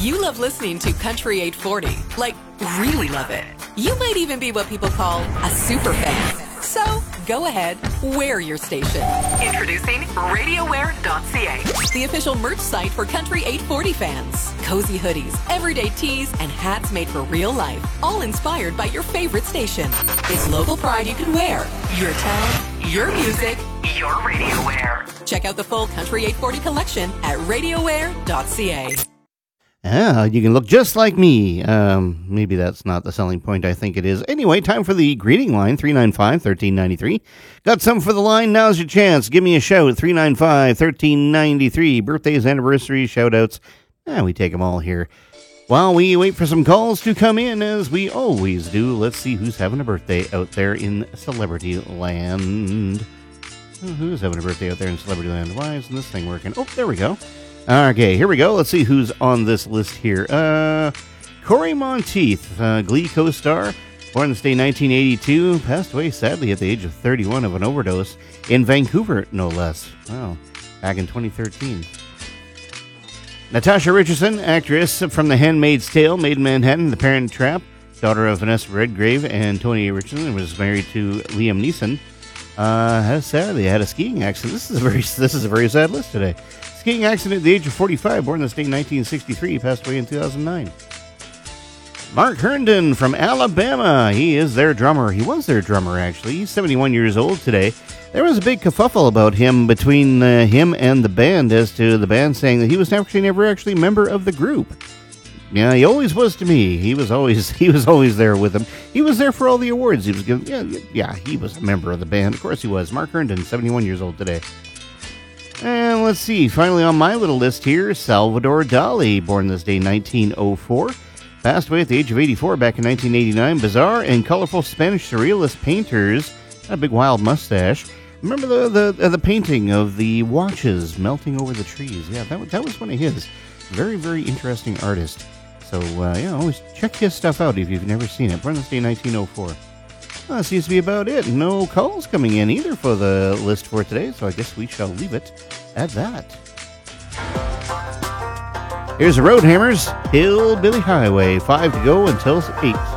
You love listening to Country 840. Like, really love it. You might even be what people call a super fan. So, go ahead, wear your station. Introducing RadioWear.ca, the official merch site for Country 840 fans. Cozy hoodies, everyday tees, and hats made for real life, all inspired by your favorite station. It's local pride you can wear. Your town, your music, your radio wear. Check out the full Country 840 collection at RadioWear.ca. Yeah, you can look just like me. Maybe that's not the selling point I think it is. Anyway, time for the greeting line, 395-1393. Got some for the line? Now's your chance. Give me a shout, 395-1393. Birthdays, anniversaries, shout-outs. We take them all here. While we wait for some calls to come in, as we always do, let's see who's having a birthday out there in celebrity land. Who's having a birthday out there in celebrity land? Why isn't this thing working? Oh, there we go. Okay, here we go. Let's see who's on this list here. Corey Monteith, Glee co-star, born this day 1982, passed away sadly at the age of 31 of an overdose in Vancouver, no less. Wow, back in 2013. Natasha Richardson, actress from The Handmaid's Tale, Made in Manhattan, The Parent Trap, daughter of Vanessa Redgrave and Tony Richardson, was married to Liam Neeson. Sadly had a skiing accident. This is a very sad list today. Skiing accident at the age of 45, born this day in 1963, passed away in 2009. Mark Herndon from Alabama. He is their drummer. He was their drummer, actually. He's 71 years old today. There was a big kerfuffle about him between him and the band, as to the band saying that he was never actually a member of the group. Yeah, he always was to me. He was always there with them. He was there for all the awards. He was given. Yeah, he was a member of the band. Of course he was. Mark Herndon, 71 years old today. And let's see, finally on my little list here, Salvador Dali, born this day 1904, passed away at the age of 84 back in 1989. Bizarre and colorful Spanish surrealist painters, a big wild mustache. Remember the painting of the watches melting over the trees? Yeah, that was one of his. Very, very interesting artist. So, always check his stuff out if you've never seen it. Born this day 1904. Well, that seems to be about it. No calls coming in either for the list for today, so I guess we shall leave it at that. Here's the Roadhammers, Hillbilly Highway, 5 to go until 8.